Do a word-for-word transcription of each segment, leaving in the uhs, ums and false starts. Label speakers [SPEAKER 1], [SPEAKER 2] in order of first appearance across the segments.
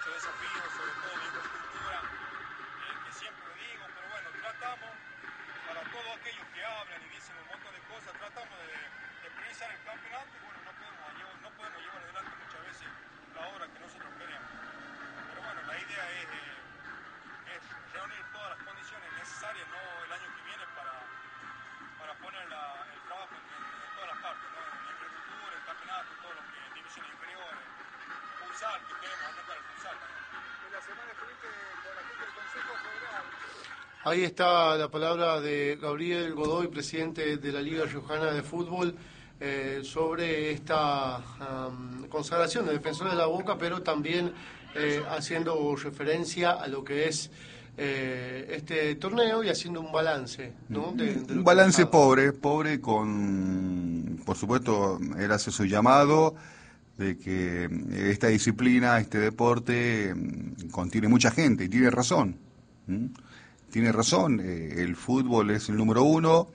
[SPEAKER 1] muchos desafíos, sobre todo de infraestructura, eh, que siempre lo digo, pero bueno, tratamos, para todos aquellos que hablan y dicen un montón de cosas, tratamos de, de priorizar el campeonato y bueno, no podemos, no podemos llevar adelante muchas veces la obra que nosotros queremos. Pero bueno, la idea es, eh, es reunir todas las condiciones necesarias, ¿no? El año que viene para, para poner la, el trabajo en, en, en todas las partes, ¿no? En la infraestructura, el campeonato, todo lo que es divisiones inferiores, futsal, que queremos atacar el futsal también.
[SPEAKER 2] En la semana estuviste con la gente del Consejo Federal.
[SPEAKER 3] Ahí está la palabra de Gabriel Godoy, presidente de la Liga Riojana de Fútbol, eh, sobre esta um, consagración de Defensor de la Boca, pero también eh, haciendo referencia a lo que es eh, este torneo y haciendo un balance, ¿no? De, de
[SPEAKER 4] un balance pobre, pobre con, por supuesto, él hace su llamado de que esta disciplina, este deporte, contiene mucha gente, y tiene razón. ¿Mm? Tiene razón, eh, el fútbol es el número uno,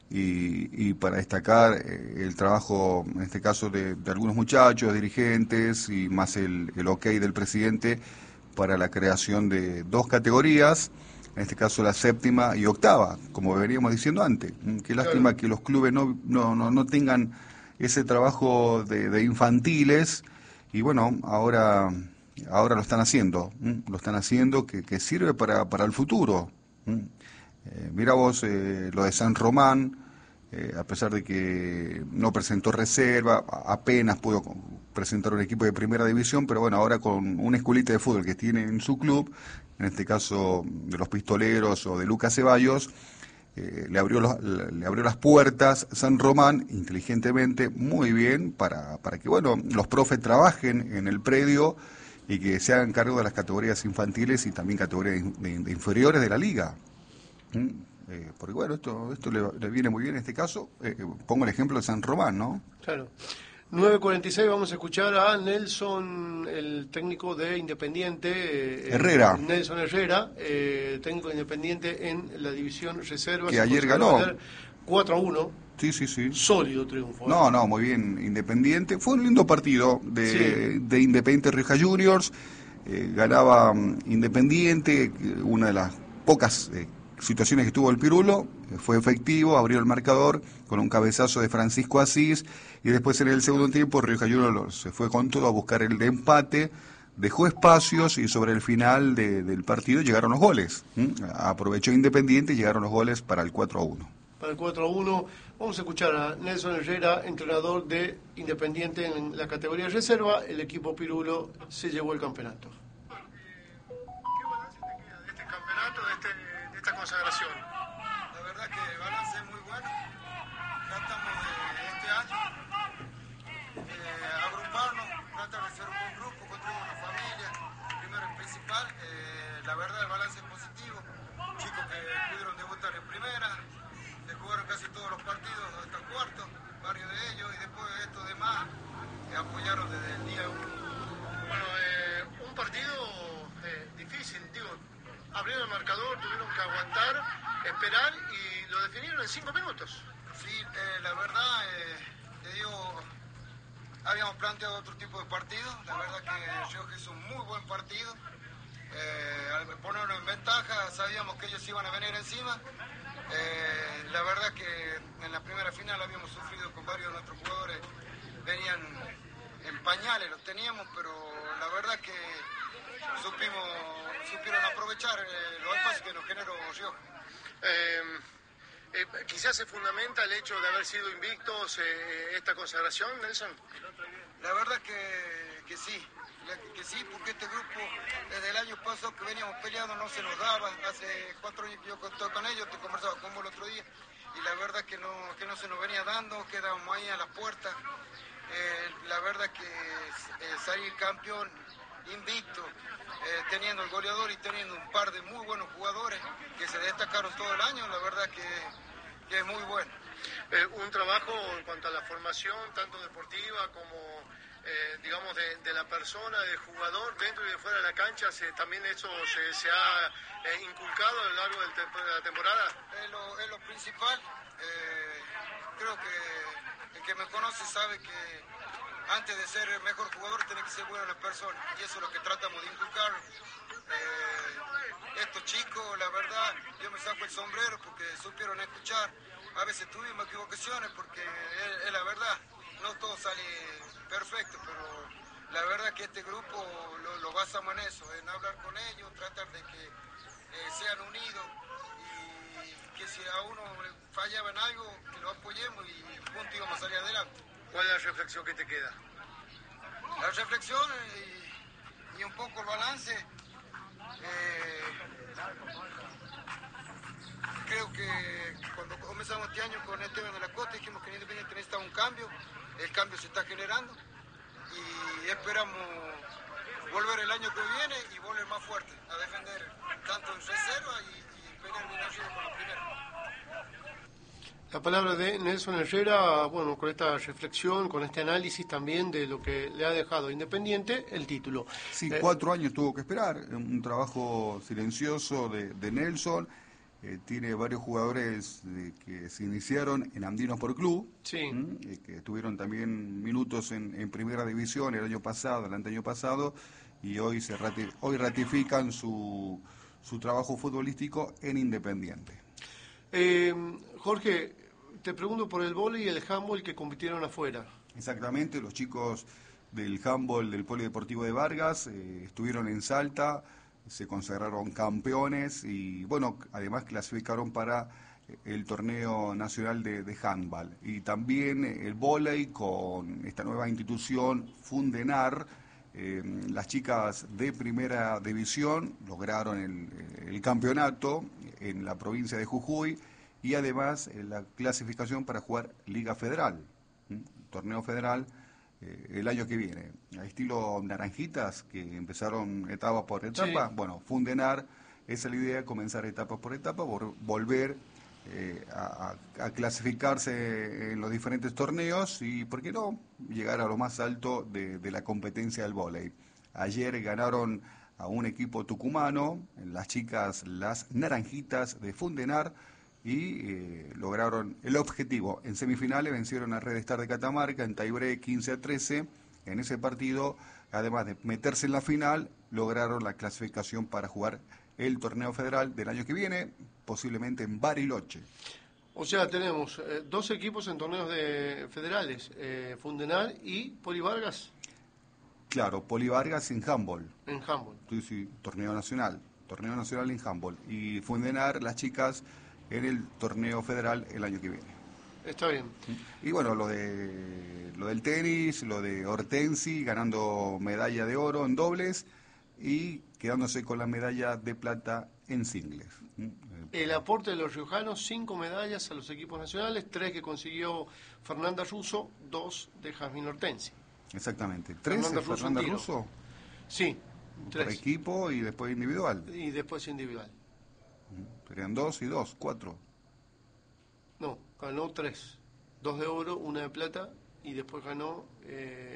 [SPEAKER 4] y, y para destacar eh, el trabajo, en este caso, de, de algunos muchachos, dirigentes, y más el, el ok del presidente para la creación de dos categorías, en este caso la séptima y octava, como veníamos diciendo antes. Qué lástima claro. que los clubes no, no, no, no tengan ese trabajo de, de infantiles, y bueno, ahora ahora lo están haciendo, ¿m? lo están haciendo que, que sirve para, para el futuro. Eh, mira vos eh, lo de San Román, eh, a pesar de que no presentó reserva, apenas pudo presentar un equipo de primera división, pero bueno, ahora con una escuelita de fútbol que tiene en su club, en este caso de los Pistoleros o de Lucas Ceballos, Eh, le, abrió los, le abrió las puertas San Román inteligentemente, muy bien, para, para que bueno los profes trabajen en el predio y que se hagan cargo de las categorías infantiles y también categorías de, de, de inferiores de la liga. ¿Mm? Eh, porque bueno, esto esto le, le viene muy bien en este caso. Eh, pongo el ejemplo de San Román, ¿no?
[SPEAKER 3] Claro. nueve cuarenta y seis, vamos a escuchar a Nelson, el técnico de Independiente. Eh,
[SPEAKER 4] Herrera.
[SPEAKER 3] Nelson Herrera, eh, técnico de Independiente en la división reserva.
[SPEAKER 4] Que ayer ganó.
[SPEAKER 3] cuatro a uno.
[SPEAKER 4] Sí, sí, sí.
[SPEAKER 3] Sólido triunfo. ¿eh?
[SPEAKER 4] No, no, muy bien, Independiente. Fue un lindo partido de, sí. de Independiente Rioja Juniors. Eh, ganaba um, Independiente, una de las pocas eh, situaciones que tuvo el Pirulo. Eh, fue efectivo, abrió el marcador con un cabezazo de Francisco Asís. Y después en el segundo tiempo Rioja Juniors se fue con todo a buscar el de empate. Dejó espacios y sobre el final de, del partido llegaron los goles. ¿Mm? Aprovechó Independiente y llegaron los goles para el cuatro a uno.
[SPEAKER 3] Para el cuatro a uno. Vamos a escuchar a Nelson Herrera, entrenador de Independiente en la categoría reserva. El equipo Pirulo se llevó el campeonato.
[SPEAKER 2] ¿Qué balance te queda de este campeonato, de, este, de esta consagración?
[SPEAKER 5] La verdad que el balance es muy bueno. Tratamos de este año eh, agruparnos, tratar de ser un buen grupo, construir una familia, primero y principal. Eh, la verdad el balance es positivo. Chicos que pudieron debutar en primera, que jugaron casi todos los partidos hasta cuarto, varios de ellos, y después estos demás que apoyaron desde el día uno.
[SPEAKER 2] Bueno, eh, un partido eh, difícil, digo, abrieron el marcador, tuvieron que aguantar, esperar y lo definieron en cinco minutos.
[SPEAKER 5] Sí, eh, la verdad, eh, te digo, habíamos planteado otro tipo de partido. La verdad que yo que hizo un muy buen partido. Eh, al ponernos en ventaja, sabíamos que ellos iban a venir encima. Eh, la verdad que en la primera final habíamos sufrido con varios de nuestros jugadores, venían en pañales, los teníamos, pero la verdad que supimos, supieron aprovechar eh, los espacios que nos generó Rioja.
[SPEAKER 2] Eh, eh, quizás se fundamenta el hecho de haber sido invictos eh, esta consagración, Nelson.
[SPEAKER 5] La verdad que, que sí, que, que sí, porque este grupo desde el año pasado que veníamos peleando no se nos daba. Hace cuatro años que yo estoy con ellos, te conversaba con vos el otro día, y la verdad que no, que no se nos venía dando, quedábamos ahí a la puerta. Eh, la verdad que eh, salir campeón invicto, eh, teniendo el goleador y teniendo un par de muy buenos jugadores que se destacaron todo el año, la verdad que, que es muy bueno.
[SPEAKER 2] Eh, un trabajo en cuanto a la formación, tanto deportiva como, eh, digamos, de, de la persona, del jugador, dentro y de fuera de la cancha, se, también eso se, se ha eh, inculcado a lo largo del te de la temporada.
[SPEAKER 5] Es lo, es lo principal. Eh, creo que el que me conoce sabe que antes de ser el mejor jugador, tenés que ser buena persona. Y eso es lo que tratamos de inculcar. Eh, estos chicos, la verdad, yo me saco el sombrero porque supieron escuchar. A veces tuvimos equivocaciones porque es, es la verdad, no todo sale perfecto, pero la verdad que este grupo lo, lo basamos en eso, en hablar con ellos, tratar de que eh, sean unidos y que si a uno fallaba en algo, que lo apoyemos y juntos íbamos a salir adelante.
[SPEAKER 2] ¿Cuál es la reflexión que te queda?
[SPEAKER 5] La reflexión y, y un poco el balance, eh, creo que cuando comenzamos este año con Esteban de la Costa dijimos que en Independiente necesitaba un cambio, el cambio se está generando y esperamos volver el año que viene y volver más fuerte a defender tanto en reserva y, y pelear bien arriba con la primera.
[SPEAKER 3] La palabra de Nelson Herrera, bueno, con esta reflexión, con este análisis también de lo que le ha dejado Independiente el título.
[SPEAKER 4] Sí,
[SPEAKER 3] eh,
[SPEAKER 4] cuatro años tuvo que esperar, un trabajo silencioso de, de Nelson. Eh, tiene varios jugadores de, que se iniciaron en Andinos por Club,
[SPEAKER 3] sí.
[SPEAKER 4] eh, que tuvieron también minutos en, en Primera División el año pasado, el anteaño pasado, y hoy se rati hoy ratifican su, su trabajo futbolístico en Independiente.
[SPEAKER 3] Eh, Jorge, te pregunto por el vóley y el handball que compitieron afuera.
[SPEAKER 4] Exactamente, los chicos del handball del Polideportivo de Vargas eh, estuvieron en Salta, se consagraron campeones y, bueno, además clasificaron para el torneo nacional de, de handball. Y también el vóley con esta nueva institución, Fundenar, eh, las chicas de primera división lograron el, el campeonato en la provincia de Jujuy y además eh, la clasificación para jugar Liga Federal, ¿m? torneo federal, el año que viene, a estilo Naranjitas, que empezaron etapa por etapa. Sí. Bueno, Fundenar, esa es la idea, comenzar etapa por etapa, por volver eh, a, a clasificarse en los diferentes torneos y, ¿por qué no?, llegar a lo más alto de, de la competencia del vóley. Ayer ganaron a un equipo tucumano, las chicas, las Naranjitas de Fundenar, y eh, lograron el objetivo. En semifinales vencieron a Red Star de Catamarca en tiebreak quince a trece. En ese partido, además de meterse en la final, lograron la clasificación para jugar el torneo federal del año que viene, posiblemente en Bariloche.
[SPEAKER 3] O sea, tenemos eh, dos equipos en torneos de federales, eh, Fundenar y Poli Vargas.
[SPEAKER 4] Claro, Poli Vargas en handball.
[SPEAKER 3] En handball.
[SPEAKER 4] Sí, sí, torneo nacional, torneo nacional en handball. Y Fundenar, las chicas, en el torneo federal el año que viene.
[SPEAKER 3] Está bien.
[SPEAKER 4] Y bueno, lo de lo del tenis, lo de Hortensi ganando medalla de oro en dobles y quedándose con la medalla de plata en singles.
[SPEAKER 3] El aporte de los riojanos, cinco medallas a los equipos nacionales, tres que consiguió Fernanda Russo, dos de Jazmín Hortensi.
[SPEAKER 4] Exactamente. ¿Tres de Fernanda, Fernanda Russo?
[SPEAKER 3] Sí, tres.
[SPEAKER 4] Por equipo y después individual.
[SPEAKER 3] Y después individual.
[SPEAKER 4] Serían dos y dos, cuatro.
[SPEAKER 3] No, ganó tres. Dos de oro, una de plata, y después ganó... Eh,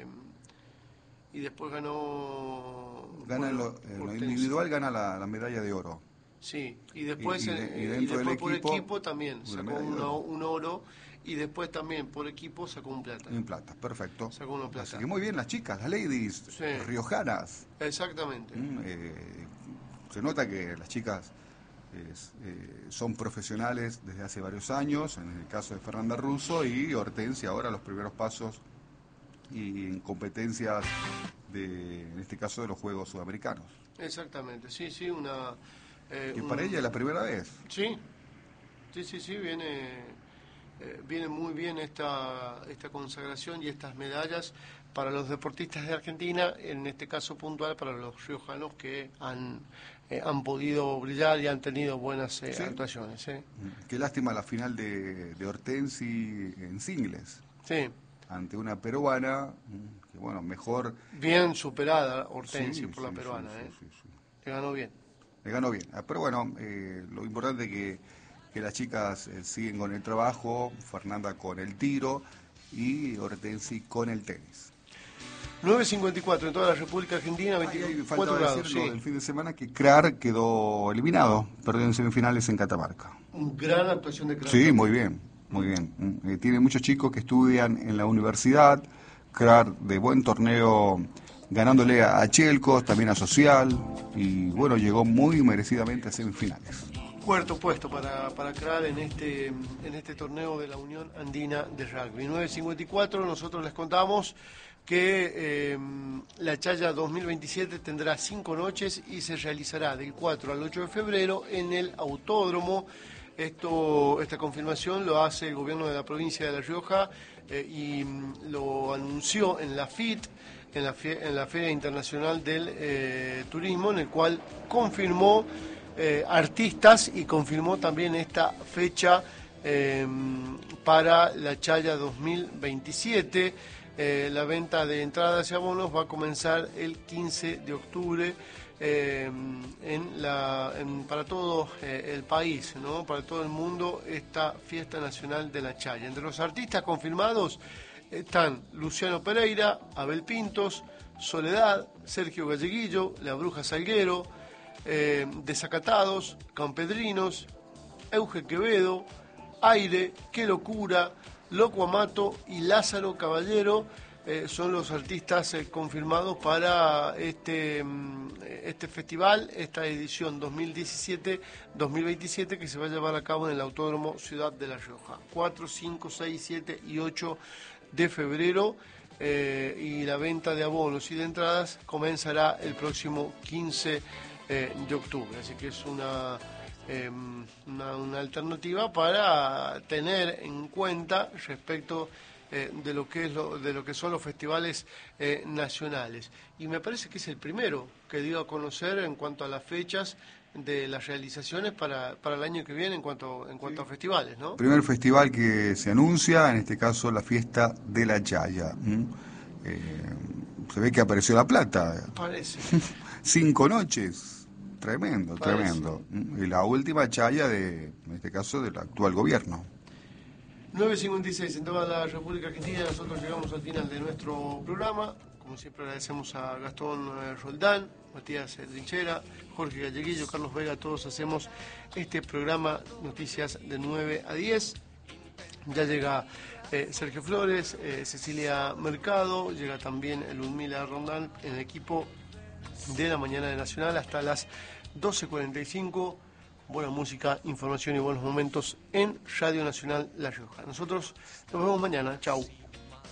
[SPEAKER 3] y después ganó...
[SPEAKER 4] Gana bueno, lo, en lo individual gana la, la medalla de oro.
[SPEAKER 3] Sí, y después, y, y,
[SPEAKER 4] y,
[SPEAKER 3] y
[SPEAKER 4] dentro
[SPEAKER 3] después
[SPEAKER 4] del
[SPEAKER 3] por
[SPEAKER 4] equipo,
[SPEAKER 3] equipo también sacó uno, un oro, y después también por equipo sacó un plata.
[SPEAKER 4] Un plata, perfecto.
[SPEAKER 3] Sacó una plata.
[SPEAKER 4] Así que muy bien las chicas, las ladies, sí. riojanas.
[SPEAKER 3] Exactamente.
[SPEAKER 4] Mm, eh, se nota que las chicas... Es, eh, son profesionales desde hace varios años, en el caso de Fernanda Russo y Hortensia, ahora los primeros pasos y en competencias de, en este caso, de los Juegos Sudamericanos.
[SPEAKER 3] Exactamente, sí, sí, una...
[SPEAKER 4] Eh, que para un... ella es la primera vez.
[SPEAKER 3] Sí, sí, sí, sí, viene, eh, viene muy bien esta, esta consagración y estas medallas para los deportistas de Argentina, en este caso puntual para los riojanos que han... Eh, han podido brillar y han tenido buenas eh, ¿Sí? actuaciones. ¿eh?
[SPEAKER 4] Qué lástima la final de, de Hortensi en singles.
[SPEAKER 3] Sí.
[SPEAKER 4] Ante una peruana, que bueno, mejor...
[SPEAKER 3] Bien superada Hortensi sí, por la
[SPEAKER 4] sí,
[SPEAKER 3] peruana.
[SPEAKER 4] Sí,
[SPEAKER 3] ¿eh?
[SPEAKER 4] sí, sí.
[SPEAKER 3] Le ganó bien.
[SPEAKER 4] Le ganó bien. Pero bueno, eh, lo importante es que, que las chicas eh, siguen con el trabajo, Fernanda con el tiro y Hortensi con el tenis.
[SPEAKER 3] nueve cincuenta y cuatro en toda la República Argentina, veinticuatro grados.
[SPEAKER 4] Sí. El fin de semana que C R A R quedó eliminado, perdió en semifinales en Catamarca.
[SPEAKER 3] Gran actuación de C R A R.
[SPEAKER 4] Sí, muy bien, muy bien. Eh, tiene muchos chicos que estudian en la universidad. C Crar de buen torneo, ganándole a, a Chelcos, también a Social, y bueno, llegó muy merecidamente a semifinales.
[SPEAKER 3] Cuarto puesto para, para Crar en este, en este torneo de la Unión Andina de Rugby. nueve cincuenta y cuatro, nosotros les contamos que eh, la Chaya dos mil veintisiete tendrá cinco noches y se realizará del cuatro al ocho de febrero en el Autódromo. Esto, esta confirmación lo hace el gobierno de la provincia de La Rioja eh, y lo anunció en la F I T, en la, en la Feria Internacional del eh, Turismo, en el cual confirmó eh, artistas y confirmó también esta fecha eh, para la Chaya dos mil veintisiete. Eh, la venta de entradas y abonos va a comenzar el quince de octubre eh, en la, en, para todo eh, el país, ¿no? Para todo el mundo, esta fiesta nacional de la Chaya. Entre los artistas confirmados están Luciano Pereira, Abel Pintos, Soledad, Sergio Galleguillo, La Bruja Salguero, eh, Desacatados, Campedrinos, Euge Quevedo, Aire, Qué Locura, Loco Amato y Lázaro Caballero. Eh, son los artistas eh, confirmados para este, este festival, esta edición dos mil diecisiete dos mil veintisiete que se va a llevar a cabo en el Autódromo Ciudad de La Rioja. cuatro, cinco, seis, siete y ocho de febrero eh, y la venta de abonos y de entradas comenzará el próximo quince eh, de octubre. Así que es una... Eh, una, una alternativa para tener en cuenta respecto eh, de lo que es lo, de lo que son los festivales eh, nacionales. Y me parece que es el primero que dio a conocer en cuanto a las fechas de las realizaciones para, para el año que viene en cuanto en cuanto sí. a festivales, ¿no?
[SPEAKER 4] Primer festival que se anuncia, en este caso la fiesta de la Chaya. ¿Mm? Eh, se ve que apareció La Plata.
[SPEAKER 3] Parece.
[SPEAKER 4] Cinco noches. Tremendo,
[SPEAKER 3] Parece.
[SPEAKER 4] tremendo. Y la última Chaya de, en este caso, del actual gobierno.
[SPEAKER 3] nueve cincuenta y seis en toda la República Argentina. Nosotros llegamos al final de nuestro programa. Como siempre agradecemos a Gastón Roldán, Matías Trinchera, Jorge Galleguillo, Carlos Vega. Todos hacemos este programa Noticias de nueve a diez. Ya llega eh, Sergio Flores, eh, Cecilia Mercado, llega también Ludmila Rondán en el equipo de la mañana de Nacional hasta las doce cuarenta y cinco. Buena música, información y buenos momentos en Radio Nacional La Rioja. Nosotros nos vemos mañana. Chau.